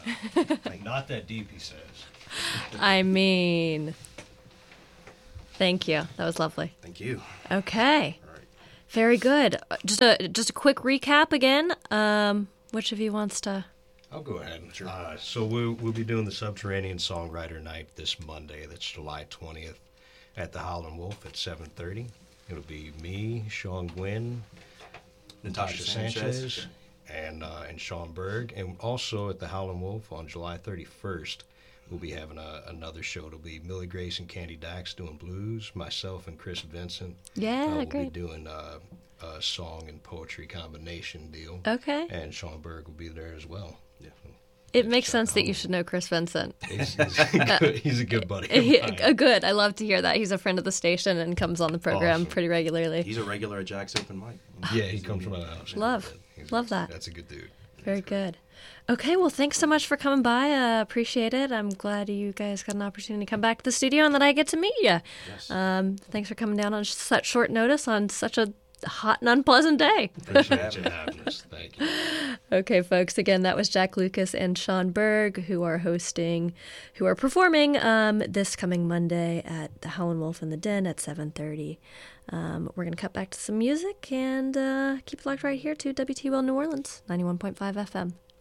Not that deep, he says. I mean, thank you. That was lovely. Thank you. Okay. All right. Very good. Just a quick recap again. Which of you wants to? I'll go ahead. Sure. So we'll be doing the Subterranean Songwriter Night this Monday. That's July 20th at the Howlin' Wolf at 7:30. It'll be me, Sean Gwynn, Natasha Sanchez, and Sean Berg. And also at the Howlin' Wolf on July 31st, we'll be having another show. It'll be Millie Grace and Candy Dax doing blues, myself and Chris Vincent. Yeah, we'll great. be doing a song and poetry combination deal. Okay. And Sean Berg will be there as well. Yeah. It makes sense that you should know Chris Vincent. He's a good buddy. of mine. Good. I love to hear that. He's a friend of the station and comes on the program Awesome. pretty regularly. He's a regular at Jack's open mic. Yeah, he comes from a house. Love that. That's a good dude. Very good. Okay, well, thanks so much for coming by. I appreciate it. I'm glad you guys got an opportunity to come back to the studio and that I get to meet you. Yes. Thanks for coming down on such short notice on such a hot and unpleasant day. Appreciate you having us. Thank you. Okay, folks, again, that was Jack Lucas and Sean Berg, who are performing this coming Monday at the Howlin' Wolf in the Den at 7:30. We're going to cut back to some music and keep it locked right here to WTWL New Orleans, 91.5 FM.